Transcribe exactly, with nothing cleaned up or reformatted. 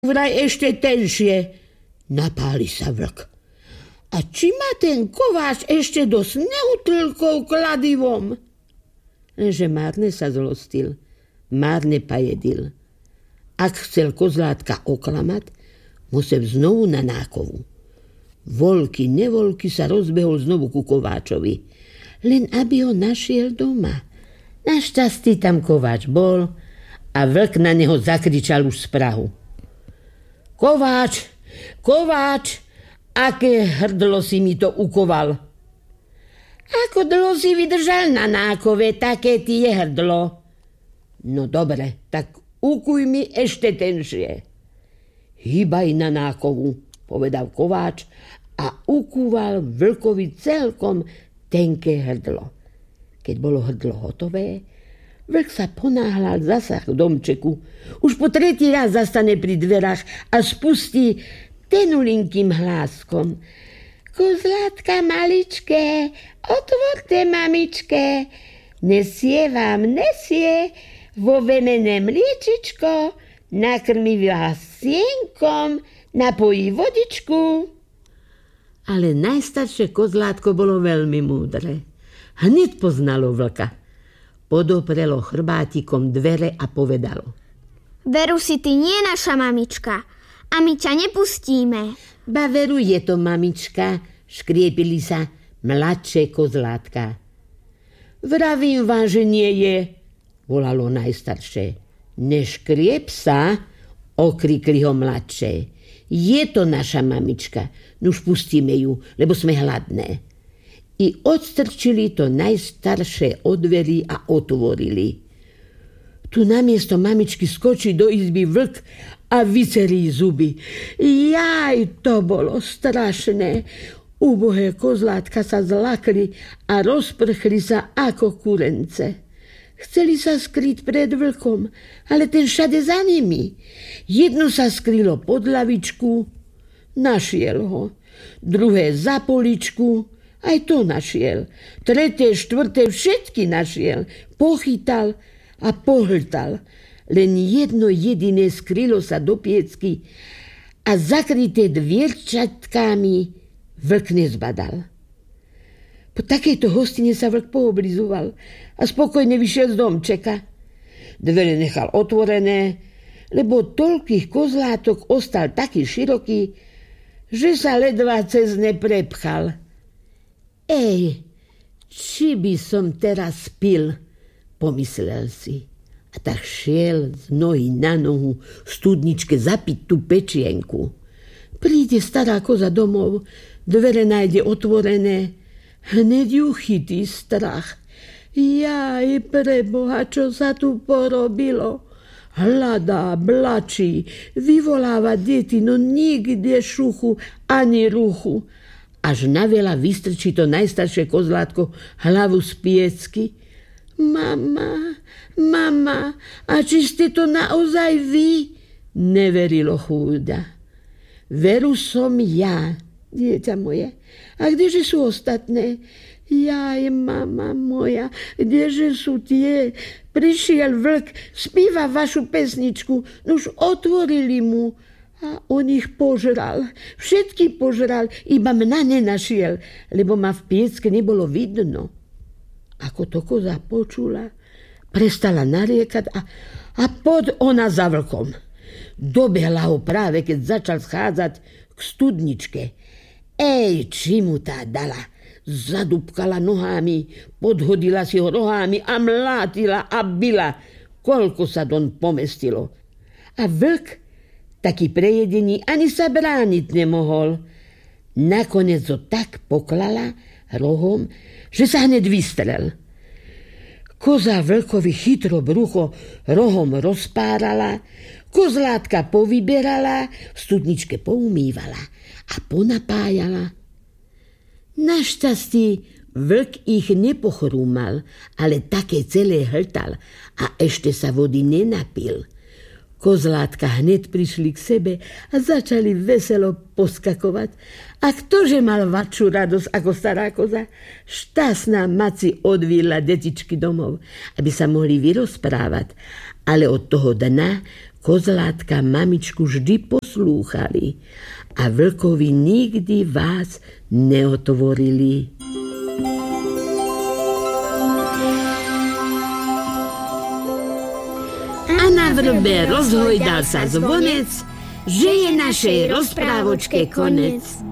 vraj ešte tenšie. Napáli sa vlk. A či ma ten kováč ešte dosť neutlkol kladivom? Lenže márne sa zlostil, márne pajedil. Ak chcel kozlátka oklamať, musel znovu na nákovu. Volky, nevolky sa rozbehol znovu ku kováčovi, len aby ho našiel doma. Našťastí tam kováč bol a vlk na neho zakričal už z prahu. Kováč, kováč, aké hrdlo si mi to ukoval. Ako dlho si vydržal na nákove, také ti je hrdlo. No dobre, tak ukuj mi ešte tenšie. Hýbaj na nákovu, povedal kováč a ukúval vlkovi celkom tenké hrdlo. Keď bolo hrdlo hotové, vlk sa ponáhľal zasa k domčeku. Už po tretí raz zastane pri dverách a spustí tenulinkým hláskom. Kozlátka maličké, otvorte mamičke, nesie vám, nesie vo vemené mliečičko, nakrmi vás sienkom, napojí vodičku. Ale najstaršie kozlátko bolo veľmi múdre. Hneď poznalo vlka. Podoprelo chrbátikom dvere a povedalo. Veru si ty nie naša mamička a my ťa nepustíme. Ba veru je to mamička, škriepili sa mladšie kozlátka. Vravím vám, že nie je, volalo najstaršie. Neškriep sa, okrikli ho mladšie. Je to naša mamička, nuž pustíme ju, lebo sme hladné. I odstrčili to najstaršie od dverí a otvorili. Tu namiesto mamičky skočí do izby vlk a vycerí zuby. Jaj, to bolo strašné. Ubohé kozlátka sa zlakli a rozprchli sa ako kurence. Chceli sa skryť pred vlkom, ale ten všade za nimi. Jedno sa skrylo pod lavičku, našiel ho. Druhé za poličku, aj to našiel. Tretie, štvrté, všetky našiel. Pochytal a pohltal. Len jedno jediné skrylo sa do piecky a zakryté dvierčatkami vlk nezbadal. Po takejto hostine sa vlk pooblizoval a spokojne vyšiel z domčeka. Dvere nechal otvorené, lebo toľkých kozlátok ostal taký široký, že sa ledva cez ne prepchal. Ej, či by som teraz pil, pomyslel si. A tak šiel z nohy na nohu v studničke zapiť tú pečienku. Príde stará koza domov, dvere nájde otvorené, hneď ju chytí strach. Jaj, preboha, čo sa tu porobilo? Hľadá, blačí, vyvoláva deti, no nikde šuchu ani ruchu. Až naveľa vystrčí to najstaršie kozlátko hlavu z piecky. Mama, mama, a či ste to naozaj vy? Neverilo chúďa. Veru som ja, dieťa moje. A kdeže sú ostatné? Jaj, mama moja, kdeže sú tie? Prišiel vlk, spíva vašu pesničku, už otvorili mu. A on ich požral, všetky požral, iba mňa nenašiel, lebo ma v piecke nebolo vidno. Ako to koza počula, prestala nariekať a, a pod ona za vlkom. Dobehla ho práve, keď začal schádzať k studničke. Ej, či mu tá dala? Zadúbkala nohami, podhodila si ho rohami a mlátila a bila, koľko sa don pomestilo. A vlk, taký prejedený, ani sa brániť nemohol. Nakoniec ho tak poklala rohom, že sa hneď vystrel. Koza vlkovi chytro brucho rohom rozpárala, kozlátka povyberala, v studničke poumývala a ponapájala. Našťastí vlk ich nepochrúmal, ale také celé hltal a ešte sa vody nenapil. Kozlátka hneď prišli k sebe a začali veselo poskakovať. A ktože mal väčšiu radosť ako stará koza? Šťastná maci odvíla detičky domov, aby sa mohli vyrozprávať. Ale od toho dna kozlátka mamičku vždy poslúchali a vlkovi nikdy vás neotvorili. A na vrbe rozhojdal sa zvonec, že je našej rozprávočke konec.